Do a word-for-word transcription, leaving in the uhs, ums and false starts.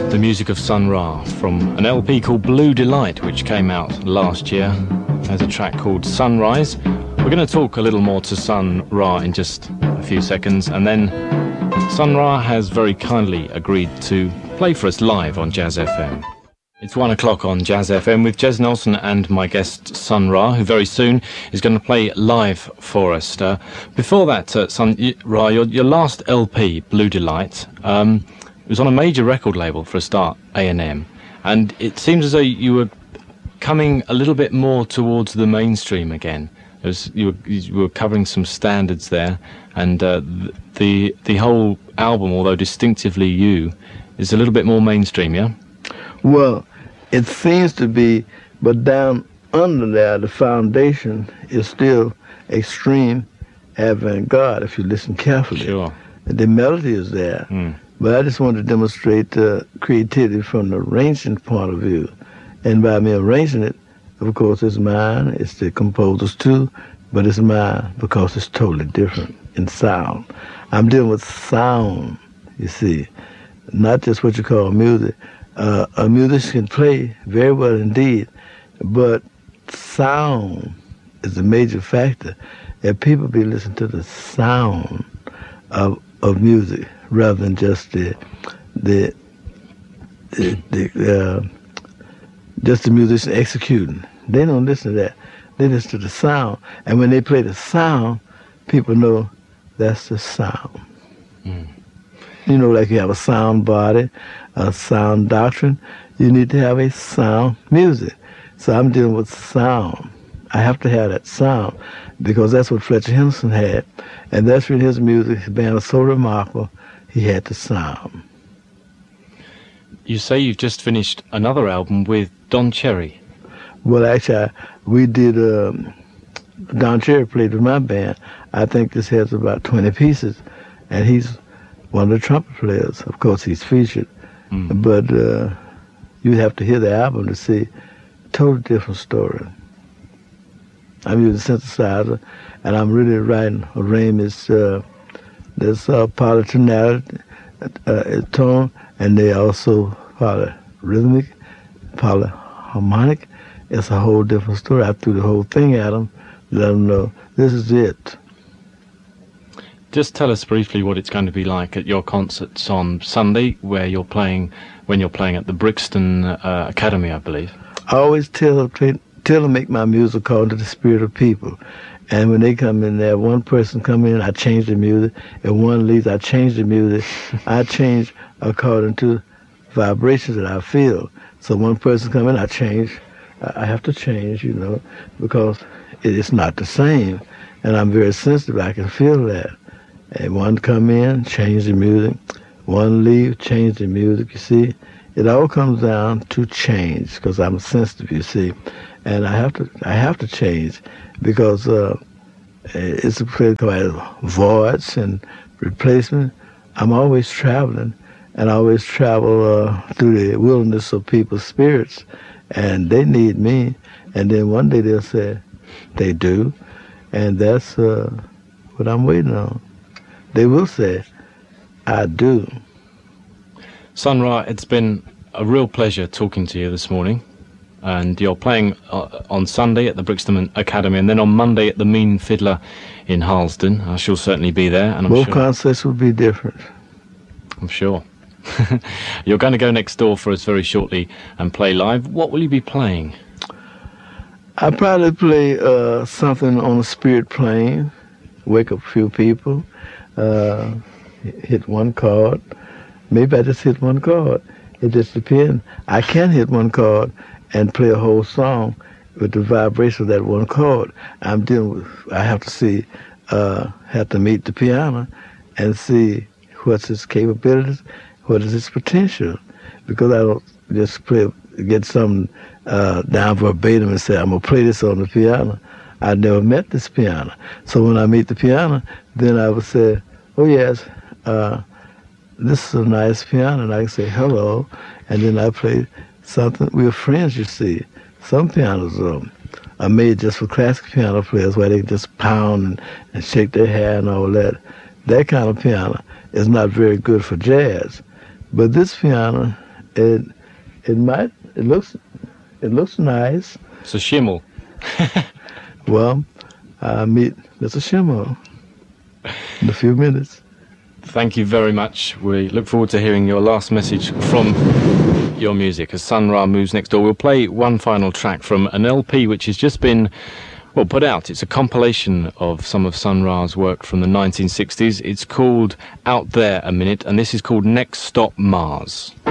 The music of Sun Ra from an L P called Blue Delight, which came out last year. There's a track called Sunrise. We're going to talk a little more to Sun Ra in just a few seconds, and then Sun Ra has very kindly agreed to play for us live on Jazz F M. It's one o'clock on Jazz F M with Jez Nelson and my guest Sun Ra, who very soon is going to play live for us. Uh, before that, uh, Sun Ra, your, your last L P, Blue Delight, um, it was on a major record label for a start, A and M, and it seems as though you were coming a little bit more towards the mainstream again. It was, you, were, you were covering some standards there, and uh, the the whole album, although distinctively you, is a little bit more mainstream, yeah? Well, it seems to be, but down under there, the foundation is still extreme avant-garde, if you listen carefully. Sure. The melody is there. Mm. But I just want to demonstrate uh, creativity from the arranging point of view. And by me arranging it, of course, it's mine, it's the composer's too, but it's mine because it's totally different in sound. I'm dealing with sound, you see, not just what you call music. Uh, a musician can play very well indeed, but sound is a major factor. If people be listening to the sound of of music rather than just the the the, the uh, just the musician executing, they don't listen to that. They listen to the sound, and when they play the sound, people know that's the sound. Mm. You know, like you have a sound body, a sound doctrine, you need to have a sound music. So I'm dealing with sound. I have to have that sound because that's what Fletcher Henderson had. And that's when his music, his band was so remarkable, he had the sound. You say you've just finished another album with Don Cherry. Well, actually, I, we did, um, Don Cherry played with my band. I think this has about twenty pieces, and he's one of the trumpet players. Of course, he's featured. Mm. But uh, you have to hear the album to see a totally different story. I'm using synthesizer, and I'm really writing arrangements. Uh, there's uh, polytonality, uh, tone, and they also polyrhythmic, polyharmonic. It's a whole different story. I threw the whole thing at them, let them know this is it. Just tell us briefly what it's going to be like at your concerts on Sunday, where you're playing, when you're playing at the Brixton uh, Academy, I believe. I always tell them, tell them make my music according to the spirit of people. And when they come in there, one person come in, I change the music. If one leaves, I change the music. I change according to vibrations that I feel. So one person come in, I change. I have to change, you know, because it's not the same. And I'm very sensitive. I can feel that. And one come in, change the music. One leave, change the music, you see. It all comes down to change, because I'm sensitive, you see. And I have to I have to change, because uh, it's a place called voids and replacement. I'm always traveling, and I always travel uh, through the wilderness of people's spirits, and they need me. And then one day they'll say, they do, and that's uh, what I'm waiting on. They will say, I do. Sun Ra, it's been a real pleasure talking to you this morning. And you're playing uh, on Sunday at the Brixton Academy, and then on Monday at the Mean Fiddler in Harlesden. I shall certainly be there. And I'm Both sure, concerts will be different. I'm sure. You're going to go next door for us very shortly and play live. What will you be playing? I'll probably play uh, something on the spirit plane, wake up a few people. Uh, hit one chord. Maybe I just hit one chord. It just depends. I can hit one chord and play a whole song with the vibration of that one chord. I'm dealing with, I have to see, uh, have to meet the piano and see what's its capabilities, what is its potential. Because I don't just play, get something uh, down verbatim and say, I'm going to play this on the piano. I never met this piano. So when I meet the piano, then I would say, oh yes, uh, this is a nice piano, and I can say hello, and then I play something. We're friends, you see. Some pianos um, are made just for classical piano players, where they just pound and, and shake their hair and all that. That kind of piano is not very good for jazz. But this piano It it might it looks it looks nice. It's a shimmel. Well, I'll meet Mister Schimmel in a few minutes. Thank you very much. We look forward to hearing your last message from your music as Sun Ra moves next door. We'll play one final track from an L P which has just been, well, put out. It's a compilation of some of Sun Ra's work from the nineteen sixties. It's called Out There a Minute, and this is called Next Stop Mars.